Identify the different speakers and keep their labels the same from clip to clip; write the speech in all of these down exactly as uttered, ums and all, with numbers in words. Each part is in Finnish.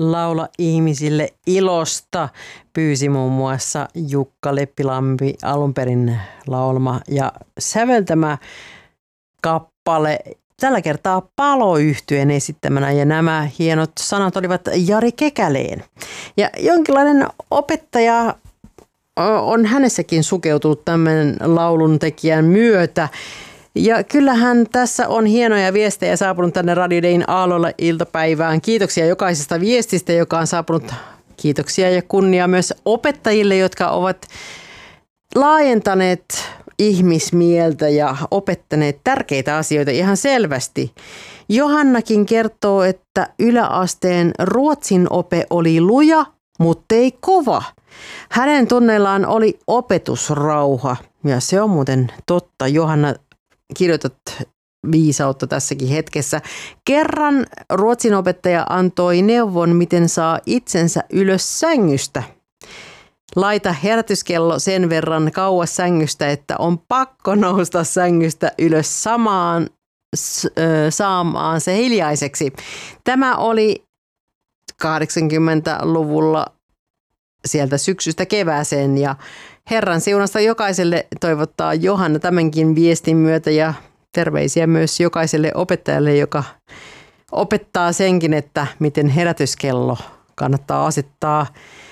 Speaker 1: Laula ihmisille ilosta pyysi muun muassa Jukka Leppilampi alun perin laulama ja säveltämä kappale. Tällä kertaa Palo-yhtyeen esittämänä ja nämä hienot sanat olivat Jari Kekäleen. Ja jonkinlainen opettaja on hänessäkin sukeutunut tämän laulun tekijän myötä. Ja kyllähän tässä on hienoja viestejä saapunut tänne Radio Dayn aallolle iltapäivään. Kiitoksia jokaisesta viestistä, joka on saapunut. Kiitoksia ja kunnia myös opettajille, jotka ovat laajentaneet ihmismieltä ja opettaneet tärkeitä asioita ihan selvästi. Johannakin kertoo, että yläasteen ruotsin ope oli luja, mutta ei kova. Hänen tunneillaan oli opetusrauha ja se on muuten totta. Johanna, kirjoitat viisautta tässäkin hetkessä. Kerran ruotsin opettaja antoi neuvon, miten saa itsensä ylös sängystä. Laita herätyskello sen verran kauas sängystä, että on pakko nousta sängystä ylös samaan saamaan se hiljaiseksi. Tämä oli kahdeksankymmentäluvulla sieltä syksystä kevääseen ja Herran siunasta jokaiselle toivottaa Johanna tämänkin viestin myötä ja terveisiä myös jokaiselle opettajalle, joka opettaa senkin, että miten herätyskello kannattaa asettaa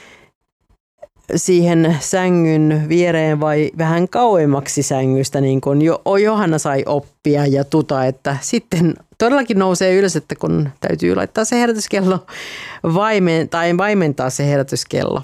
Speaker 1: siihen sängyn viereen vai vähän kauemmaksi sängystä, niin kuin jo, Johanna sai oppia ja tuta, että sitten todellakin nousee ylös, että kun täytyy laittaa se herätyskello vaimen, tai vaimentaa se herätyskello.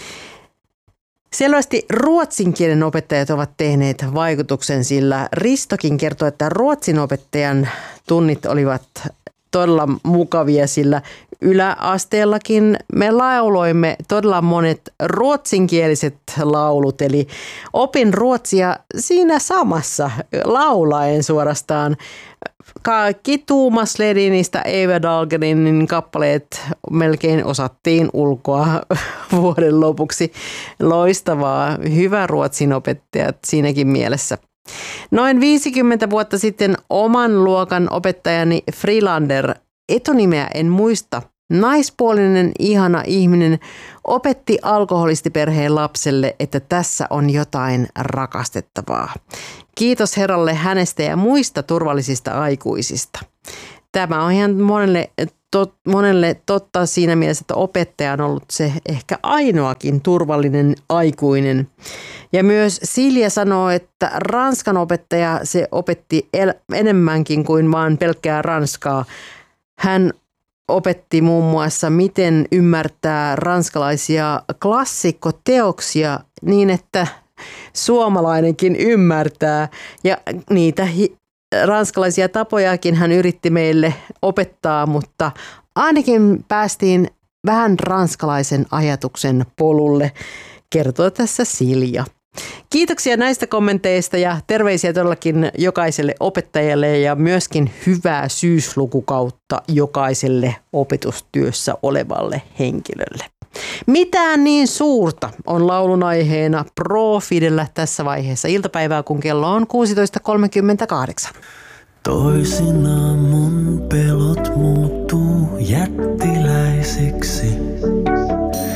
Speaker 1: Selvästi ruotsin kielen opettajat ovat tehneet vaikutuksen, sillä Ristokin kertoo, että ruotsin opettajan tunnit olivat todella mukavia, sillä yläasteellakin me lauloimme todella monet ruotsinkieliset laulut, eli opin ruotsia siinä samassa laulaen suorastaan. Kaikki Tuomas Ledinistä Eva Dahlgrenin kappaleet melkein osattiin ulkoa vuoden lopuksi. Loistavaa, hyvä ruotsin opettajat siinäkin mielessä. Noin viisikymmentä vuotta sitten oman luokan opettajani Frilander, etunimeä en muista, naispuolinen ihana ihminen, opetti alkoholistiperheen lapselle, että tässä on jotain rakastettavaa. Kiitos Herralle hänestä ja muista turvallisista aikuisista. Tämä on ihan monelle, tot, monelle totta siinä mielessä, että opettaja on ollut se ehkä ainoakin turvallinen aikuinen. Ja myös Silja sanoo, että ranskan opettaja se opetti el- enemmänkin kuin vaan pelkkää ranskaa. Hän opetti muun muassa, miten ymmärtää ranskalaisia klassikkoteoksia niin, että suomalainenkin ymmärtää. Ja niitä hi- ranskalaisia tapojakin hän yritti meille opettaa, mutta ainakin päästiin vähän ranskalaisen ajatuksen polulle, kertoo tässä Silja. Kiitoksia näistä kommenteista ja terveisiä todellakin jokaiselle opettajalle ja myöskin hyvää syyslukukautta jokaiselle opetustyössä olevalle henkilölle. Mitään niin suurta on laulun aiheena Pro Fidellä tässä vaiheessa iltapäivää, kun kello on kuusitoista kolmekymmentäkahdeksan.
Speaker 2: Toisinaan mun pelot muuttuu jättiläisiksi.